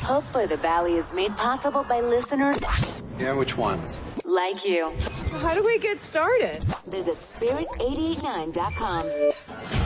Hope for the Valley is made possible by listeners Yeah, which ones? like you. How do we get started? Visit spirit889.com.